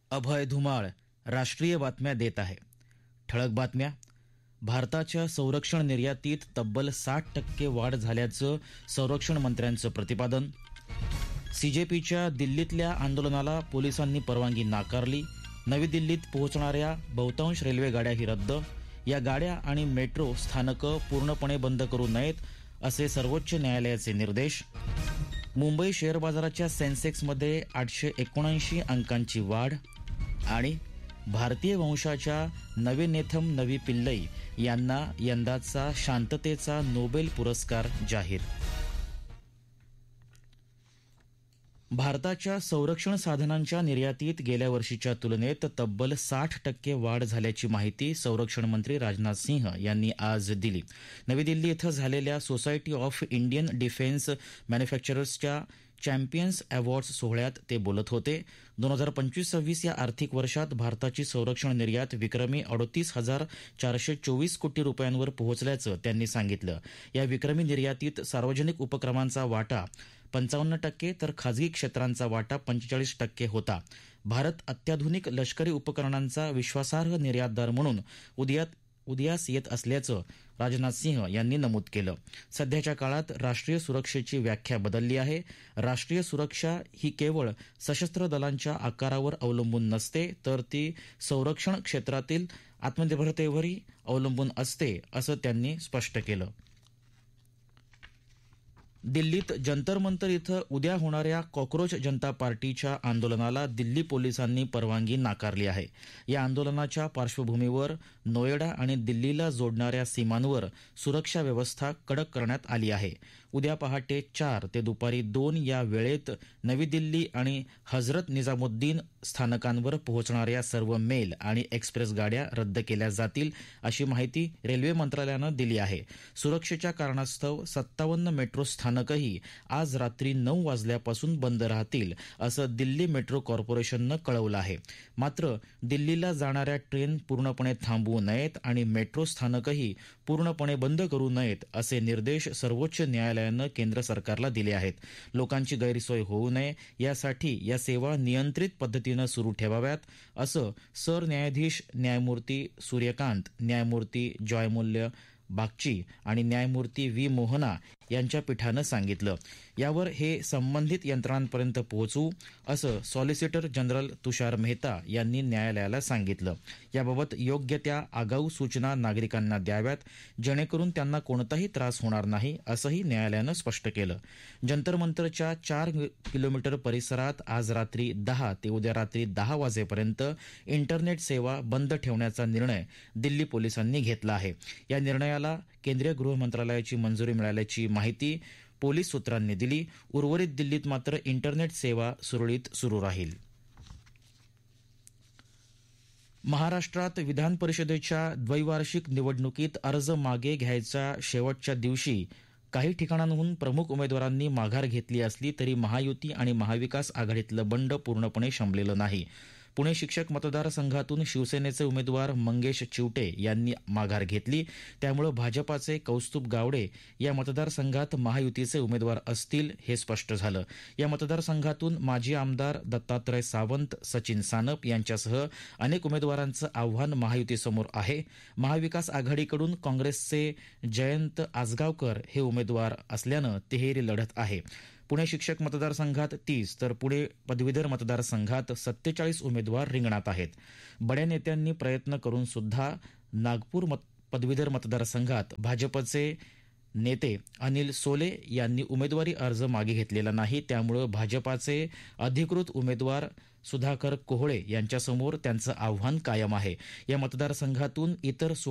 अभय धुमाळ राष्ट्रीय बातम्या देत आहे. ठळक बातम्या. भारताच्या संरक्षण निर्यातीत तब्बल 60% वाढ झाल्याचं संरक्षण मंत्र्यांचं प्रतिपादन. सीजेपीच्या दिल्लीतल्या आंदोलनाला पोलिसांनी परवानगी नाकारली. नवी दिल्लीत पोहोचणाऱ्या बहुतांश रेल्वे गाड्याही रद्द. या गाड्या आणि मेट्रो स्थानकं पूर्णपणे बंद करू नयेत असे सर्वोच्च न्यायालयाचे निर्देश. मुंबई शेअर बाजाराच्या सेन्सेक्समध्ये 879 अंकांची वाढ. आणि भारतीय वंशाच्या नवेनेथम नवी पिल्लई यांना यंदाचा शांततेचा नोबेल पुरस्कार जाहीर. भारताच्या संरक्षण साधनांच्या निर्यातीत गेल्या वर्षीच्या तुलनेत तब्बल 60% वाढ झाल्याची माहिती संरक्षण मंत्री राजनाथ सिंह यांनी आज दिली. नवी दिल्ली इथं झालेल्या society of Indian defence मॅन्युफॅक्चरर्सच्या champions awards सोहळ्यात ते बोलत होते. 2025-26 या आर्थिक वर्षात भारताची संरक्षण निर्यात विक्रमी 38,424 कोटी रुपयांवर पोहोचल्याचं त्यांनी सांगितलं. या विक्रमी निर्यातीत सार्वजनिक उपक्रमांचा वाटा 55% तर खाजगी क्षेत्रांचा वाटा 45% होता. भारत अत्याधुनिक लष्करी उपकरणांचा विश्वासार्ह निर्यातदार म्हणून उदयास येत असल्याचं राजनाथ सिंह यांनी नमूद केलं. सध्याच्या काळात राष्ट्रीय सुरक्षेची व्याख्या बदलली आहे. राष्ट्रीय सुरक्षा ही केवळ सशस्त्र दलांच्या आकारावर अवलंबून नसते, तर ती संरक्षण क्षेत्रातील आत्मनिर्भरतेवरही अवलंबून असते, असं त्यांनी स्पष्ट केलं. दिल्लीत जंतर मंतर इथं उद्या होणाऱ्या कॉक्रोच जनता पार्टीच्या आंदोलनाला दिल्ली पोलिसांनी परवानगी नाकारली आहे. या आंदोलनाच्या पार्श्वभूमीवर नोएडा आणि दिल्लीला जोडणाऱ्या सीमांवर सुरक्षा व्यवस्था कडक करण्यात आली आहे. उद्या पहाटे 4 ते दुपारी 2 या वेळेत नवी दिल्ली आणि हजरत निजामुद्दीन स्थानकांवर पोहोचणाऱ्या सर्व मेल आणि एक्सप्रेस गाड्या रद्द केल्या जातील, अशी माहिती रेल्वे मंत्रालयानं दिली आहे. सुरक्षेच्या कारणास्तव 57 मेट्रो स्थानकही आज रात्री 9 वाजल्यापासून बंद राहतील, असं दिल्ली मेट्रो कॉर्पोरेशननं कळवलं आहे. मात्र दिल्लीला जाणाऱ्या ट्रेन पूर्णपणे थांबवू नयेत आणि मेट्रो स्थानकही पूर्णपणे बंद करू नयेत, असे निर्देश सर्वोच्च न्यायालयानं केंद्र सरकारला दिले आहेत. लोकांची गैरसोय होऊ नये यासाठी या सेवा नियंत्रित पद्धतीनं सुरू ठेवाव्यात, असं सरन्यायाधीश न्यायमूर्ती सूर्यकांत, न्यायमूर्ती जॉयमूल्य बागची आणि न्यायमूर्ती व्ही मोहना यांच्या पीठानं सांगितलं. यावर हे संबंधित यंत्रणांपर्यंत पोहोचवू, असं सॉलिसिटर जनरल तुषार मेहता यांनी न्यायालयाला सांगितलं. याबाबत योग्य त्या आगाऊ सूचना नागरिकांना द्याव्यात, जेणेकरून त्यांना कोणताही त्रास होणार नाही, असंही न्यायालयानं स्पष्ट केलं. जंतर मंतरच्या 4 किलोमीटर परिसरात आज रात्री 10 ते उद्या रात्री 10 वाजेपर्यंत इंटरनेट सेवा बंद ठेवण्याचा निर्णय दिल्ली पोलिसांनी घेतला आहे. या निर्णयाला केंद्रीय गृह मंत्रालयाची मंजुरी मिळाल्याची माहिती पोलीस सूत्रांनी दिली. उर्वरित दिल्लीत मात्र इंटरनेट सेवा सुरळीत सुरू राहील. महाराष्ट्रात विधान परिषदेच्या द्वैवार्षिक निवडणुकीत अर्ज मागे घ्यायच्या शेवटच्या दिवशी काही ठिकाणांहून प्रमुख उमेदवारांनी माघार घेतली असली तरी महायुती आणि महाविकास आघाडीतलं बंड पूर्णपणे शमलेलं नाही. पुणे शिक्षक मतदारसंघातून शिवसेनेचे उमेदवार मंगेश चिवटे यांनी माघार घेतली. त्यामुळे भाजपाचे कौस्तुभ गावडे या मतदारसंघात महायुतीचे उमेदवार असतील, हे स्पष्ट झालं. या मतदारसंघातून माजी आमदार दत्तात्रय सावंत, सचिन सानप यांच्यासह अनेक उमेदवारांचं आव्हान महायुतीसमोर आहे. महाविकास आघाडीकडून काँग्रेसचे जयंत आसगावकर हे उमेदवार असल्यानं तिहेरी लढत आहे. पुणे शिक्षक मतदारसंघात 30 तर पुणे पदवीधर मतदारसंघात 47 उमेदवार रिंगणात आहेत. बड्या नेत्यांनी प्रयत्न करून सुद्धा नागपूर पदवीधर मतदारसंघात भाजपचे नेते अनिल सोले यांनी उमेदवारी अर्ज मागे घेतलेला नाही. त्यामुळे भाजपाचे अधिकृत उमेदवार सुधाकर कोहळे यांच्यासमोर त्यांचं आव्हान कायम आहे. या मतदारसंघातून इतर